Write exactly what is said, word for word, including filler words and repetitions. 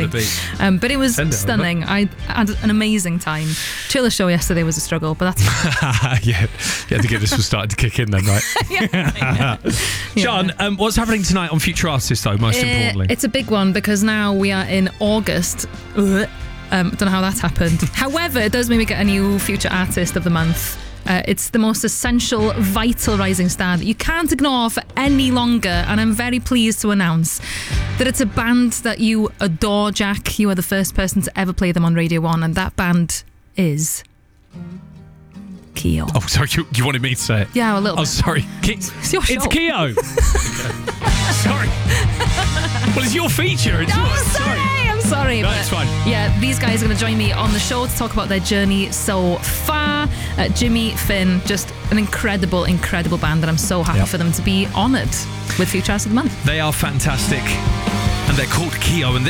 exactly. Um, but it was Send stunning. It, I had an amazing time. Chiller show yesterday was a struggle, but that's yeah, yeah. The Guinness was starting to kick in then, right? yeah, yeah. John, um, what's happening tonight on Future Artists, though? Most uh, importantly, it's a big one because now we are in August. Ugh. Um, don't know how that's happened. However, it does mean we get a new Future Artist of the Month. Uh, it's the most essential, vital rising star that you can't ignore for any longer. And I'm very pleased to announce that it's a band that you adore, Jack. You are the first person to ever play them on Radio one, and that band is Keo. Oh, sorry, you, you wanted me to say it? Yeah, a little Oh, bit. sorry. Ke- it's your show. It's Keo. Sorry. Well, it's your feature. It's oh, yours. sorry. sorry. I'm sorry. No, but it's fine. Yeah, these guys are going to join me on the show to talk about their journey so far. Uh, Jimmy, Finn, just an incredible, incredible band, and I'm so happy yep. for them to be honoured with Future Artist of the Month. They are fantastic. And they're called Keo, and